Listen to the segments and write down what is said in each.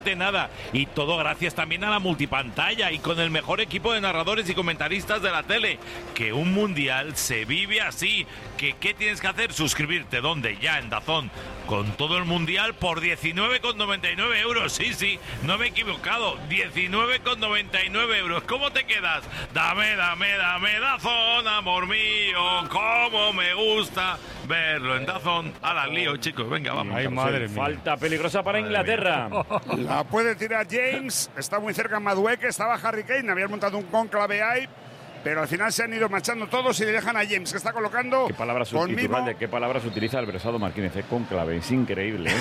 De nada, y todo gracias también a la multipantalla y con el mejor equipo de narradores y comentaristas de la tele. Que un mundial se vive así. ¿Qué tienes que hacer? Suscribirte. ¿Dónde? Ya en DAZN. Con todo el mundial por 19,99 euros. Sí, no me he equivocado. 19,99 euros. ¿Cómo te quedas? Dame DAZN, amor mío. Cómo me gusta verlo en DAZN. A la lío, chicos. Venga, vamos. Ay, madre mía. Falta peligrosa para Inglaterra. La puede tirar James, está muy cerca Madueke, estaba Harry Kane, habían montado un cónclave ahí, pero al final se han ido marchando todos y le dejan a James, que está colocando ¿Qué palabras utiliza el Versado Martínez? Cónclave, es increíble.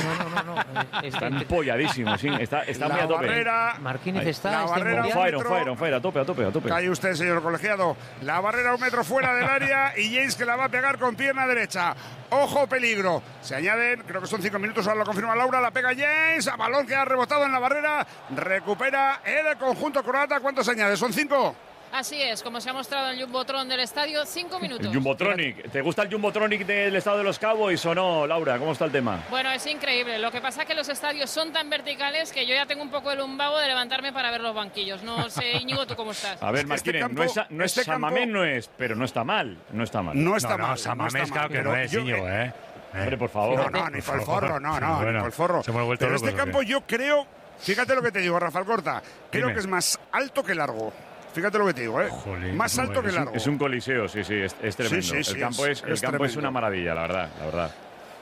No. Está empolladísimo, sí, está muy a tope. Barrera, Martínez está la barrera on fire, a tope. Cae usted, señor colegiado. La barrera 1 metro fuera del área y James que la va a pegar con pierna derecha. Ojo, peligro. Se añaden, creo que son 5 minutos, ahora lo confirma Laura, la pega James, a balón que ha rebotado en la barrera, recupera el conjunto croata. ¿Cuántos se añade? ¿Son 5? Así es, como se ha mostrado en el Jumbotron del estadio, 5 minutos. El Jumbotronic. ¿Te gusta el Jumbotronic del estado de los Cowboys o no, Laura? ¿Cómo está el tema? Bueno, es increíble. Lo que pasa es que los estadios son tan verticales que yo ya tengo un poco el lumbago de levantarme para ver los banquillos. No sé, Íñigo, ¿tú cómo estás? A ver, Martínez, Samamé no es, pero no está mal. No está mal. No, Samamé es claro que no es, Íñigo, Hombre, por favor. No, ni por el forro, no, ni por el forro. Se me ha vuelto pero loco, este campo yo creo, fíjate lo que te digo, Rafael Corta, creo Dime. que es más alto que largo. Fíjate lo que te digo, Jolín, más alto que largo. Es un coliseo, sí, es tremendo. Sí, el campo es tremendo. una maravilla, la verdad.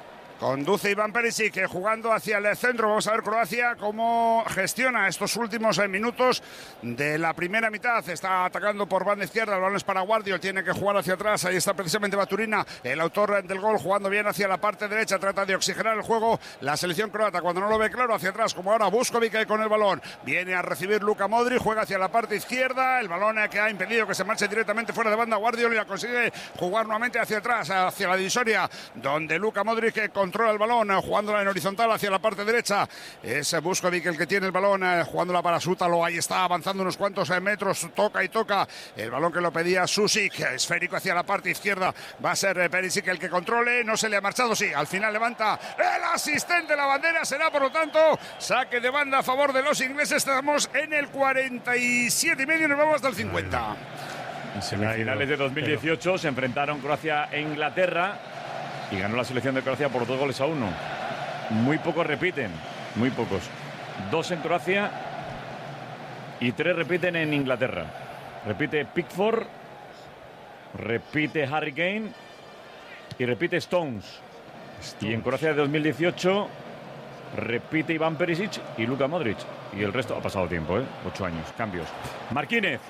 Conduce Iván Perisic jugando hacia el centro. Vamos a ver Croacia cómo gestiona estos últimos minutos de la primera mitad. Está atacando por banda izquierda. El balón es para Guardiol. Tiene que jugar hacia atrás. Ahí está precisamente Baturina, el autor del gol, jugando bien hacia la parte derecha. Trata de oxigenar el juego la selección croata. Cuando no lo ve claro, hacia atrás, como ahora Vuskovic con el balón. Viene a recibir Luka Modric. Juega hacia la parte izquierda. El balón que ha impedido que se marche directamente fuera de banda Guardiol y la consigue jugar nuevamente hacia atrás, hacia la divisoria, donde Luka Modric controla el balón, jugándola en horizontal hacia la parte derecha. Es Vuskovic el que tiene el balón, jugándola para Sútalo. Ahí está avanzando unos cuantos metros, toca el balón que lo pedía Susic, esférico hacia la parte izquierda. Va a ser Perisic el que controle, no se le ha marchado, sí, al final levanta el asistente, la bandera será por lo tanto saque de banda a favor de los ingleses. Estamos en el 47 y medio y nos vamos hasta el 50. En semifinales de 2018 se enfrentaron Croacia e Inglaterra y ganó la selección de Croacia por 2-1. Muy pocos repiten, muy pocos. 2 en Croacia y 3 repiten en Inglaterra. Repite Pickford, repite Harry Kane y repite Stones. Y en Croacia de 2018 repite Iván Perisic y Luka Modric. Y el resto ha pasado tiempo, 8 años, cambios. Marquínez.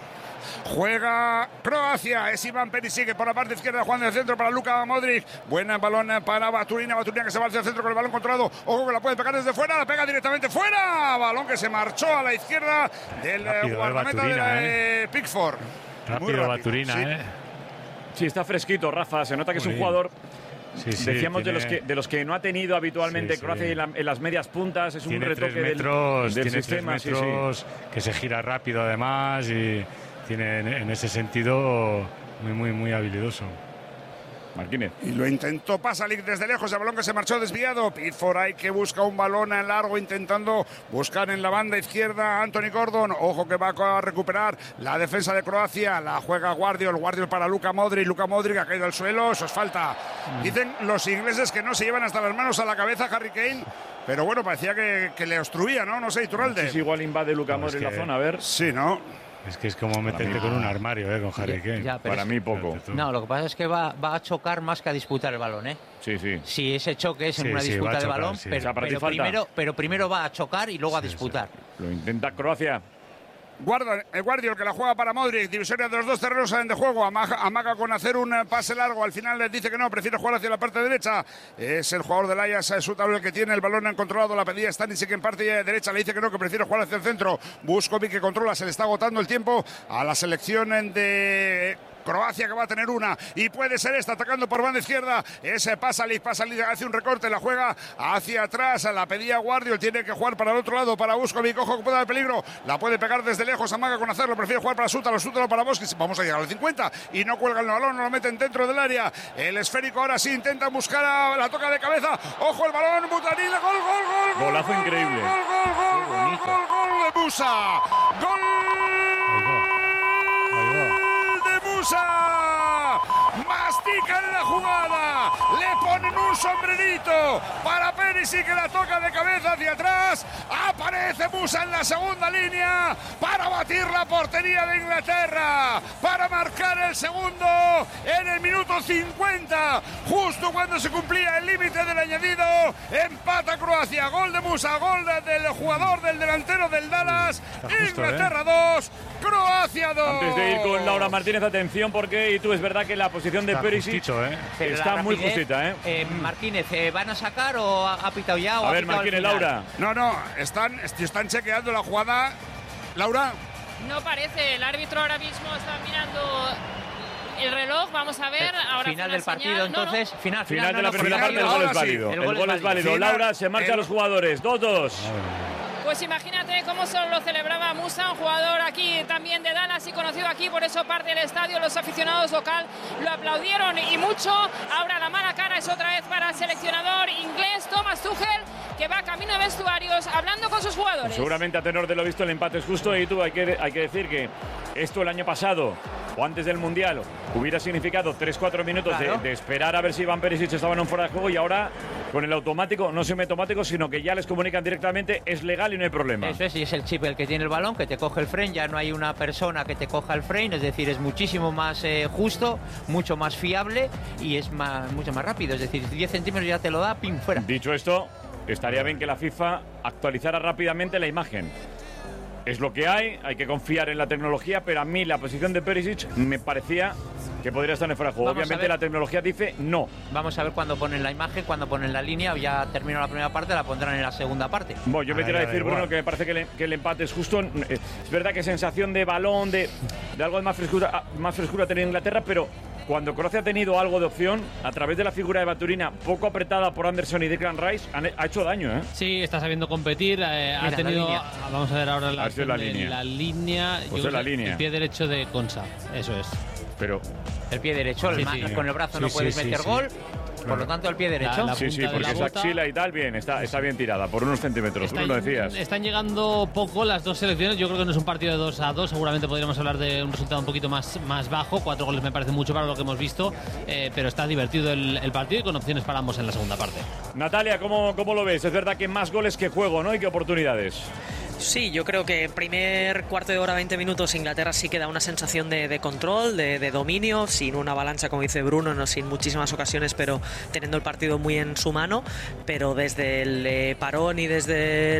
Juega Croacia, es Iván Perisic por la parte izquierda, jugando en el centro para Luka Modric. Buena balón para Baturina que se va hacia el centro con el balón controlado. Ojo que la puede pegar desde fuera, la pega directamente fuera. Balón que se marchó a la izquierda del guardameta de Pickford. Rápido Baturina, sí. Sí, está fresquito, Rafa. Se nota que es un jugador. Sí, decíamos tiene... de los que no ha tenido habitualmente Croacia en las medias puntas. Es un retoque del sistema. 3 metros, que se gira rápido además y tiene en ese sentido muy habilidoso. Marquínez. Y lo intentó Pasalic desde lejos, el balón que se marchó desviado. Pickford ahí que busca un balón en largo, intentando buscar en la banda izquierda Anthony Gordon. Ojo que va a recuperar la defensa de Croacia. La juega Guardiol para Luka Modric. Luka Modric ha caído al suelo, eso es falta. Dicen los ingleses que no se llevan hasta las manos a la cabeza Harry Kane. Pero bueno, parecía que le obstruía, ¿no? No sé, Iturralde. Sí, igual invade Luka Modric la zona, a ver. Sí, ¿no? Es que es como meterte con un armario, con Harry Kane. Ya, para mí poco. No, lo que pasa es que va a chocar más que a disputar el balón, Sí. Si ese choque es en una disputa de balón, pero primero va a chocar y luego a disputar. Lo intenta Croacia. Guardiol que la juega para Modric, divisoria de los dos terrenos de juego, amaga con hacer un pase largo, al final les dice que no, prefiere jugar hacia la parte derecha. Es el jugador del Ajax, Sútalo el que tiene el balón controlado, la pedía Stanisic en parte derecha, le dice que no, que prefiere jugar hacia el centro. Vuskovic que controla, se le está agotando el tiempo a la selección de Croacia, que va a tener una y puede ser esta, atacando por banda izquierda. Ese Pasalic hace un recorte, la juega hacia atrás, la pedía Guardiol, tiene que jugar para el otro lado, para Vuskovic, ojo que puede haber peligro, la puede pegar desde lejos, amaga con hacerlo, prefiere jugar para Sútalo para Boskic. Vamos a llegar al 50 y no cuelgan el balón, no lo meten dentro del área. El esférico ahora sí intenta buscar a la toca de cabeza, ojo el balón, Butanil, gol. Golazo increíble. Qué bonito, Musa. ¡Gol de Musa! Mastican la jugada, le ponen un sombrerito para Perisic, que la toca de cabeza hacia atrás. Aparece Musa en la segunda línea para batir la portería de Inglaterra, para marcar el segundo en el minuto 50, justo cuando se cumplía el límite del añadido. Empata Croacia, gol de Musa, gol del jugador, del delantero del Dallas. Inglaterra 2, Croacia 2. Antes de ir con Laura Martínez, atención, porque y tú es verdad que la posición de Perisic está muy justita. Martínez, ¿van a sacar o ha pitado ya? A ver, Martínez, Laura. No, están chequeando la jugada. Laura. No parece, el árbitro ahora mismo está mirando el reloj, vamos a ver. Ahora final del partido, señal. entonces. Final de la primera parte, el gol es válido. El gol es válido. Laura, se marchan los jugadores. 2-2. Pues imagínate cómo solo lo celebraba Musa, un jugador aquí también de Dallas y conocido aquí, por eso parte del estadio, los aficionados local lo aplaudieron y mucho. Ahora la mala cara es otra vez para el seleccionador inglés Thomas Tuchel, que va camino de vestuarios hablando con sus jugadores. Pues seguramente a tenor de lo visto el empate es justo, y tú hay que decir que esto el año pasado o antes del Mundial hubiera significado 3-4 minutos de esperar a ver si Van Perisic estaba en un fuera de juego, y ahora con el automático, no semiautomático, sino que ya les comunican directamente, es legal y no hay problema. Eso es, y es el chip el que tiene el balón, que te coge el frame, ya no hay una persona que te coja el frame, es decir, es muchísimo más justo, mucho más fiable y es mucho más rápido, es decir, 10 centímetros ya te lo da, pim, fuera. Dicho esto, estaría bien que la FIFA actualizara rápidamente la imagen. Es lo que hay que confiar en la tecnología, pero a mí la posición de Perisic me parecía que podría estar en fuera de juego. Obviamente la tecnología dice no. Vamos a ver cuando ponen la imagen, cuando ponen la línea, ya terminó la primera parte, la pondrán en la segunda parte. Bueno, yo me quiero decir, Bruno, que me parece que el empate es justo. Es verdad que sensación de balón, de algo de más frescura ha tenido Inglaterra, pero cuando Croacia ha tenido algo de opción, a través de la figura de Baturina, poco apretada por Anderson y Declan Rice, ha hecho daño, ¿eh? Sí, está sabiendo competir. Ha tenido. Vamos a ver ahora la línea. Pues es la línea. El pie derecho de Konsa, eso es. Pero el pie derecho, con el brazo no puedes meter gol. Por lo tanto, el pie derecho. Sí, porque esa axila y tal, bien, está bien tirada, por unos centímetros, tú lo decías. Están llegando poco las dos selecciones. Yo creo que no es un partido de 2-2. Seguramente podríamos hablar de un resultado un poquito más bajo. 4 goles me parece mucho para lo que hemos visto. Pero está divertido el partido y con opciones para ambos en la segunda parte. Natalia, ¿cómo lo ves? Es verdad que más goles que juego, ¿no? Y que oportunidades. Sí, yo creo que primer cuarto de hora, 20 minutos, Inglaterra sí que da una sensación de control, de dominio, sin una avalancha, como dice Bruno, no sin muchísimas ocasiones, pero teniendo el partido muy en su mano. Pero desde el parón y desde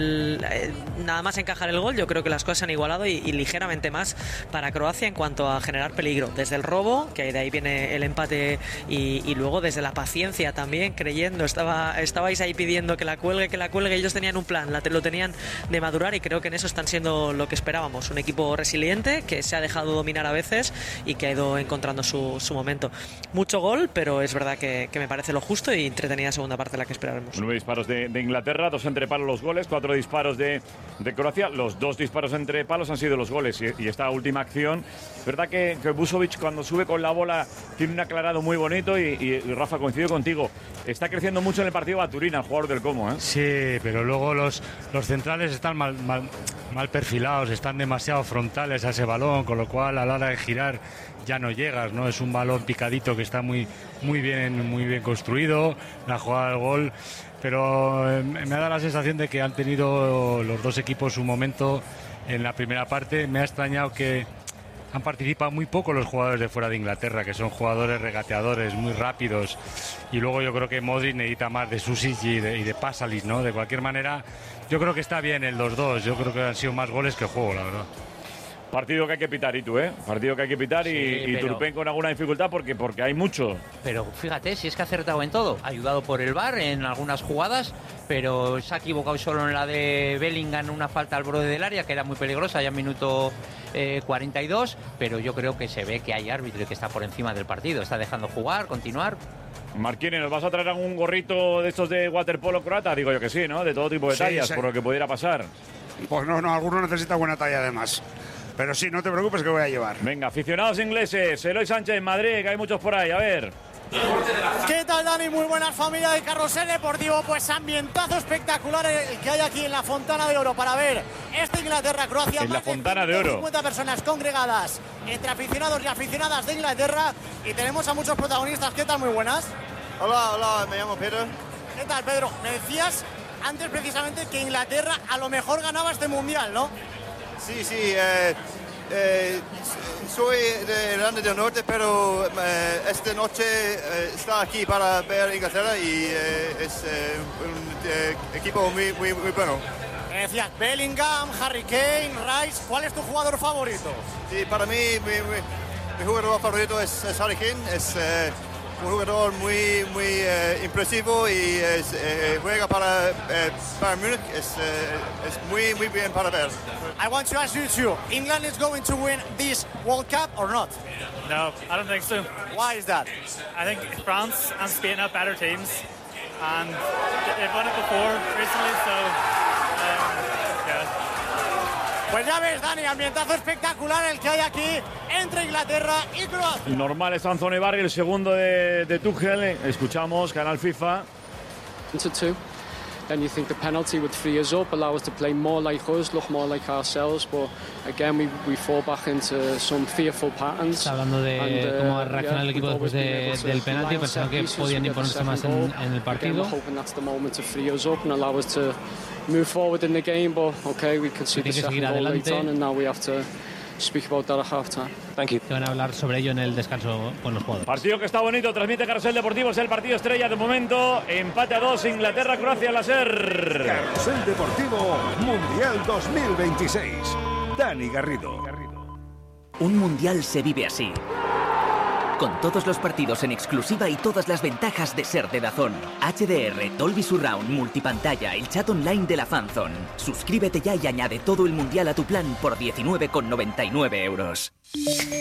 nada más encajar el gol, yo creo que las cosas se han igualado y ligeramente más para Croacia en cuanto a generar peligro. Desde el robo, que de ahí viene el empate, y luego desde la paciencia también, creyendo, estabais ahí pidiendo que la cuelgue, ellos tenían un plan, lo tenían de madurar, y creo que en eso están siendo lo que esperábamos, un equipo resiliente que se ha dejado dominar a veces y que ha ido encontrando su momento. Mucho gol, pero es verdad que me parece lo justo y entretenida segunda parte la que esperaremos. 9 disparos de Inglaterra, 2 entre palos los goles, 4 disparos de Croacia, los 2 disparos entre palos han sido los goles, y esta última acción, es verdad que Busovic cuando sube con la bola tiene un aclarado muy bonito, y Rafa, coincido contigo, está creciendo mucho en el partido Baturina, el jugador del Como, ¿eh? Sí, pero luego los centrales están mal perfilados, están demasiado frontales a ese balón, con lo cual a la hora de girar ya no llegas, ¿no? Es un balón picadito que está muy bien construido, la jugada del gol, pero me da la sensación de que han tenido los dos equipos un momento en la primera parte. Me ha extrañado que han participado muy poco los jugadores de fuera de Inglaterra, que son jugadores regateadores muy rápidos, y luego yo creo que Modric necesita más de Susic y de Pasalic, ¿no? De cualquier manera, yo creo que está bien el 2-2, yo creo que han sido más goles que juego, la verdad. Partido que hay que pitar, partido que hay que pitar, sí, y Turpin con alguna dificultad porque hay mucho. Pero fíjate, si es que ha acertado en todo, ayudado por el VAR en algunas jugadas, pero se ha equivocado solo en la de Bellingham, una falta al borde del área que era muy peligrosa, ya en minuto 42, pero yo creo que se ve que hay árbitro y que está por encima del partido, está dejando jugar, continuar. Marquines, ¿nos vas a traer algún gorrito de estos de waterpolo croata? Digo yo que sí, ¿no? De todo tipo de tallas, por lo que pudiera pasar. Pues no, alguno necesita buena talla además. Pero sí, no te preocupes que voy a llevar. Venga, aficionados ingleses, Eloy Sánchez en Madrid, que hay muchos por ahí, a ver. ¿Qué tal, Dani? Muy buenas, familia de Carrusel Deportivo. Pues ambientazo espectacular el que hay aquí en la Fontana de Oro para ver esta Inglaterra-Croacia. En la Fontana de Oro. 50 personas congregadas entre aficionados y aficionadas de Inglaterra. Y tenemos a muchos protagonistas. ¿Qué tal? Muy buenas. Hola, me llamo Pedro. ¿Qué tal, Pedro? Me decías antes precisamente que Inglaterra a lo mejor ganaba este Mundial, ¿no? Sí, soy de Irlanda del Norte, pero esta noche está aquí para ver Inglaterra y es un equipo muy bueno. Me decías Bellingham, Harry Kane, Rice. ¿Cuál es tu jugador favorito? Sí, para mí mi jugador favorito es Harry Kane. Es un jugador muy impresivo y juega para Bayern Múnich. Es muy bien para ver. I want to ask you two, England is going to win this World Cup or not? No, I don't think so. Why is that? I think France and Spain have better teams, and they've won it before recently, so yeah. Pues ya ves, Dani, ambientazo espectacular el que hay aquí entre Inglaterra y Croacia. Normal es Anthony Barry, el segundo de Tuchel. Escuchamos Canal FIFA. Then you think the penalty would free us up, allow us to play more like us, look more like ourselves, but again we fall back into some fearful patterns. Está hablando de cómo reaccionar el equipo después del penalti, pensaron que podían imponerse más en el partido. Hoping that's the moment to free us up and allow us to move forward in the game, but okay, we can see the second goal late on and now we have to speak about that at half-time. Thank you. Van a hablar sobre ello en el descanso con los jugadores. Partido que está bonito, transmite Carrusel Deportivo, es el partido estrella de momento. Empate a 2, Inglaterra-Croacia al SER. Carrusel Deportivo, Mundial 2026. Dani Garrido. Un mundial se vive así. Con todos los partidos en exclusiva y todas las ventajas de ser de DAZN. HDR, Dolby Surround, multipantalla, el chat online de la Fanzone. Suscríbete ya y añade todo el mundial a tu plan por 19,99 €.